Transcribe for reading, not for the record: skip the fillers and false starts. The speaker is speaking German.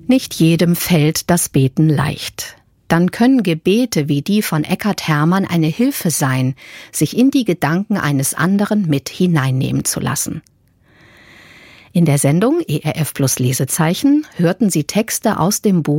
Nicht jedem fällt das Beten leicht. Dann können Gebete wie die von Eckhard Hermann eine Hilfe sein, sich in die Gedanken eines anderen mit hineinnehmen zu lassen. In der Sendung ERF plus Lesezeichen hörten Sie Texte aus dem Buch